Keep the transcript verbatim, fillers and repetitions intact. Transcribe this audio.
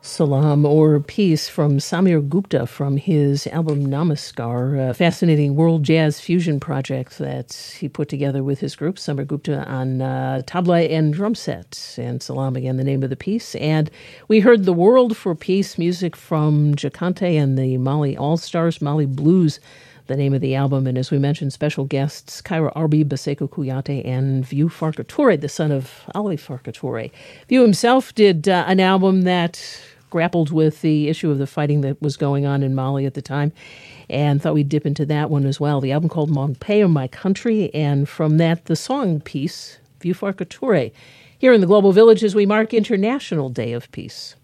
Salam or Peace from Samir Gupta from his album Namaskar, a fascinating world jazz fusion project that he put together with his group, Samir Gupta on uh, tabla and drum set. And Salam, again, the name of the piece. And we heard The World for Peace, music from Jacante and the Mali All-Stars, Mali Blues, the name of the album. And as we mentioned, special guests, Kaira Arbi, Baseko Kuyate, and View Farka Toure, the son of Ali Farka Toure. View himself did uh, an album that grappled with the issue of the fighting that was going on in Mali at the time, and thought we'd dip into that one as well. The album called Mon Pays, My Country, and from that, the song piece, View Farka Toure, here in the Global Village as we mark International Day of Peace.